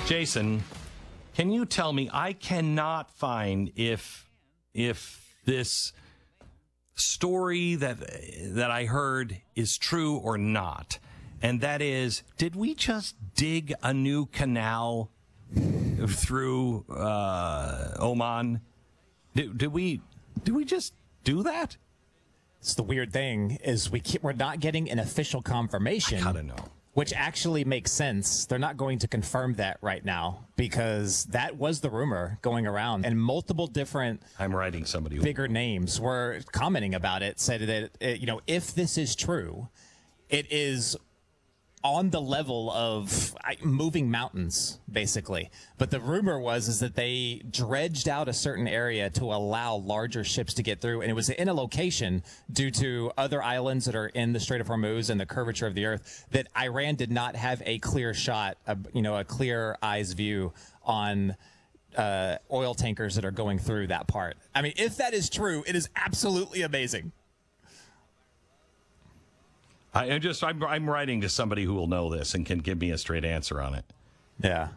Jason, can you tell me? I cannot find if this story that I heard is true or not, and that is, did we just dig a new canal through Oman? Did we just do that? It's the weird thing is we're not getting an official confirmation. I gotta know. Which actually makes sense. They're not going to confirm that right now because that was the rumor going around, and multiple different bigger names were commenting about it, said that if this is true, it is on the level of moving mountains, basically. But the rumor is that they dredged out a certain area to allow larger ships to get through, and it was in a location due to other islands that are in the Strait of Hormuz and the curvature of the earth that Iran did not have a clear shot, a clear eyes view on oil tankers that are going through that part. I mean, if that is true, it is absolutely amazing. I'm writing to somebody who will know this and can give me a straight answer on it. Yeah.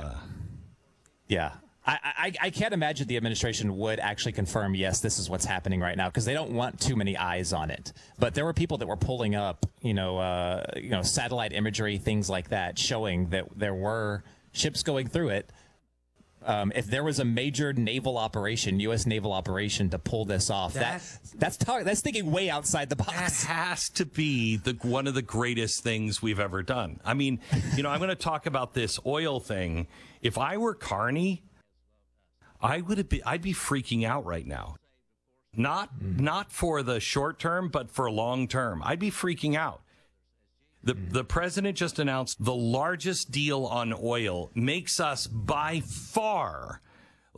I can't imagine the administration would actually confirm, yes, this is what's happening right now, because they don't want too many eyes on it. But there were people that were pulling up, satellite imagery, things like that, showing that there were ships going through it. If there was a major naval operation, U.S. naval operation, to pull this off, that's thinking way outside the box. That has to be one of the greatest things we've ever done. I mean, I'm going to talk about this oil thing. If I were Carney, I'd be freaking out right now. Not for the short term, but for long term. I'd be freaking out. The president just announced the largest deal on oil, makes us by far